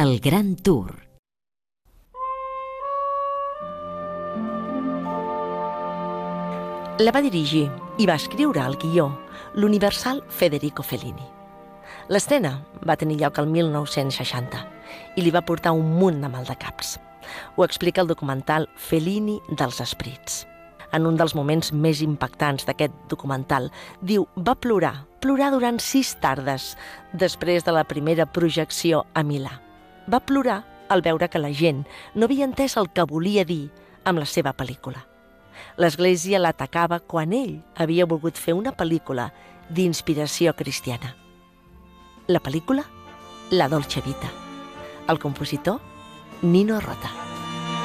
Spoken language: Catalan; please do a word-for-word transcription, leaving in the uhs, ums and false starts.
El Gran Tour. La va dirigir i va escriure el guió l'universal Federico Fellini. L'escena va tenir lloc el mil nou-cents seixanta i li va portar un munt de maldecaps. Ho explica el documental Fellini dels Esperits. En un dels moments més impactants d'aquest documental, diu, va plorar, plorar durant sis tardes després de la primera projecció a Milà. Va plorar al veure que la gent no havia entès el que volia dir amb la seva pel·lícula. L'Església l'atacava quan ell havia volgut fer una pel·lícula d'inspiració cristiana. La pel·lícula, La Dolce Vita. El compositor, Nino Rota.